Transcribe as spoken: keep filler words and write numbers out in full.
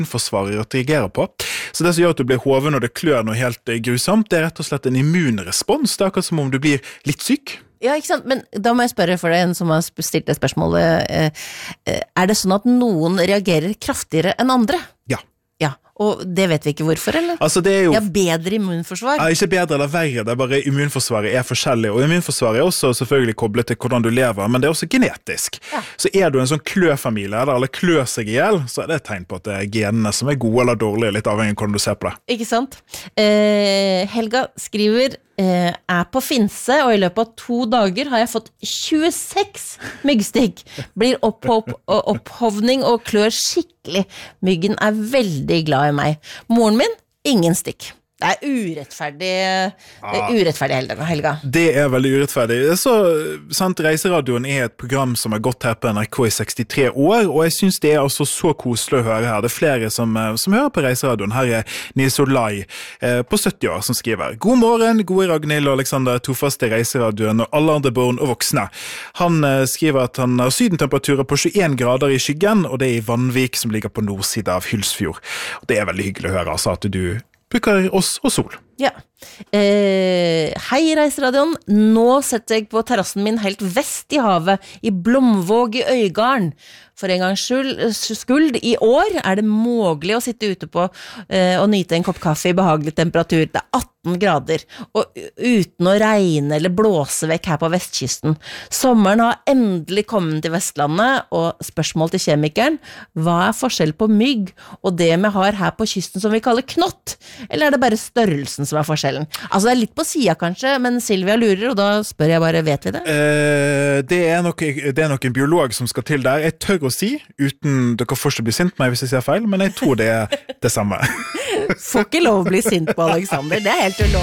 immunforsvaret reagerer på. Så det som gjør at du blir hoven og det klør noe helt grusomt, det er rett og slett en immunrespons. Det er akkurat som om du blir litt syk. Ja, ikke sant? Men da må jeg spørre for det en som har stilt det spørsmålet. Er det sånn at noen reagerer kraftigere enn andre? Ja. Ja, og det vet vi ikke hvorfor, eller? Altså det er jo... Ja, bedre immunforsvar. Ja, ikke bedre eller verre, det er bare immunforsvaret er forskjellig, og immunforsvaret er også selvfølgelig koblet til hvordan du lever, men det er også genetisk. Ja. Så er du en sånn kløfamilie, eller klør seg ihjel, så er det et tegn på at det er genene som er gode eller dårlige, litt avhengig av hvordan du ser på det. Ikke sant? Eh, Helga skriver, eh, er på Finse, og i løpet av to dager har jeg fått tjueseks myggstikk. Blir opphopp, opphovning og klør skikkelig. Myggen er veldig glad i meg. Moren min, ingen stikk. Det er urettferdig, det er urettferdig Helga. Det er veldig urettferdig. Så, sant, Reiseradioen er et program som har gått her på N R K i sekstitre år, og jeg synes det er altså så koselig å høre her. Det er flere som, som hører på Reiseradioen. Her er Nils Olai eh, på sytti år som skriver: God morgen, gode Ragnhild og Alexander, tofaste Reiseradioen og alle andre barn og voksne. Han eh, skriver at han har sydentemperaturer på tjueen grader i skyggen, og det er i Vannvik som ligger på nordsida av Hylsfjord. Og det er veldig hyggelig å høre, altså, at du bruker oss og sol. Ja. Eh, hei Reiseradioen, nå setter jeg på terrassen min helt vest i havet, i Blomvåg i Øygarden. For en gangs skuld, i år er det mulig å sitte ute på eh, og nyte en kopp kaffe i behagelig temperatur. Det er atten grader, og uten å regne eller blåse vekk her på vestkysten. Sommeren har endelig kommet til Vestlandet, og spørsmål til kjemikeren: hva er forskjell på mygg og det vi har her på kysten som vi kaller knott? Eller er det bare størrelsen som er forskjellen? Altså det er litt på siden kanskje, men Silvia lurer, og da spør jeg bare, vet vi det? Eh, det, er nok, det er nok en biolog som skal til der. Jeg tør å si, uten dere først å bli sint på meg hvis jeg sier feil, men jeg tror det er det samme. Får ikke lov å bli sint på Alexander, det er helt ulovlig.